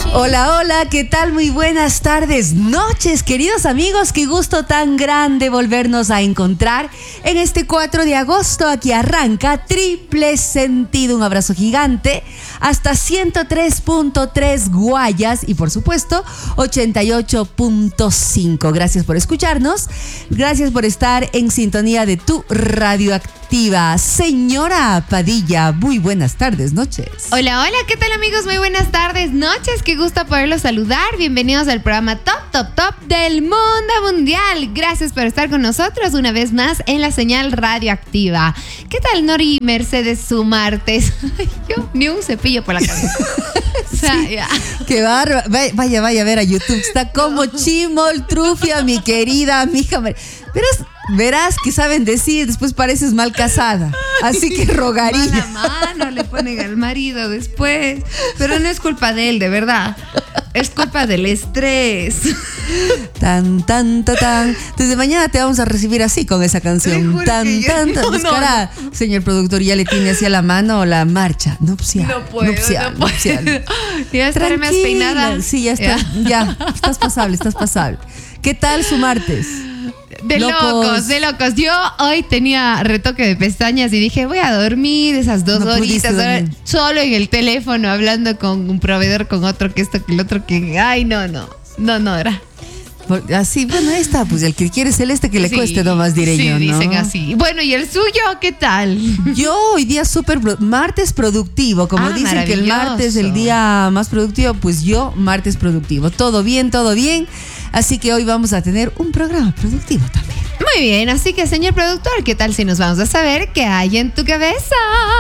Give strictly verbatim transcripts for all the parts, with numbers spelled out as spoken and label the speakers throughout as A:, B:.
A: Hola, hola, ¿qué tal? Muy buenas tardes, noches, queridos amigos. Qué gusto tan grande volvernos a encontrar en este cuatro de agosto. Aquí arranca Triple Sentido. Un abrazo gigante hasta ciento tres punto tres Guayas y por supuesto ochenta y ocho punto cinco. Gracias por escucharnos. Gracias por estar en sintonía de tu radioactiva. Señora Padilla, muy buenas tardes, noches.
B: Hola, hola, ¿qué tal amigos? Muy buenas tardes, noches. Qué gusto poderlos saludar. Bienvenidos al programa Top, Top, Top del Mundo Mundial. Gracias por estar con nosotros una vez más en la señal radioactiva. ¿Qué tal, Nori Mercedes, su martes? Yo ni un cepillo por la cabeza. O sea,
A: sí,
B: ya.
A: Qué bárbaro. Vaya, vaya a ver a YouTube. Está como chimoltrufia, mi querida amiga. Verás, verás que saben decir, después pareces mal casada. Así que rogaría.
B: Mala mano le ponen al marido después. Pero no es culpa de él, de verdad. Es culpa del estrés.
A: Tan, tan, tan, tan. Desde mañana te vamos a recibir así con esa canción. Tan, tan, tan. Descarada. No, no. Señor productor, ya le tiene hacia la mano la marcha nupcial.
B: No puedo,
A: nupcial,
B: no puedo.
A: nupcial.
B: Ya estaré más peinada.
A: Sí, ya está. Ya. ya, estás pasable, estás pasable. ¿Qué tal su martes?
B: De locos. locos, de locos. Yo hoy tenía retoque de pestañas y dije, voy a dormir esas dos no horitas ahora, solo en el teléfono hablando con un proveedor, con otro, que esto, que el otro, que... Ay, no, no. No, no era.
A: Así, bueno, ahí está, pues el que quiere celeste que le sí, cueste nomás, diré
B: sí,
A: yo, ¿no?
B: dicen así. Bueno, ¿y el suyo qué tal?
A: Yo hoy día súper, martes productivo, como ah, dicen que el martes es el día más productivo, pues yo martes productivo. Todo bien, todo bien, así que hoy vamos a tener un programa productivo también.
B: Muy bien, así que señor productor, ¿qué tal si nos vamos a saber qué hay en tu cabeza?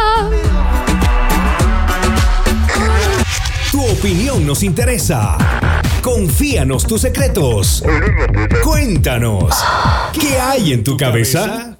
C: Tu opinión nos interesa. Confíanos tus secretos. Cuéntanos, ¿qué hay en tu cabeza?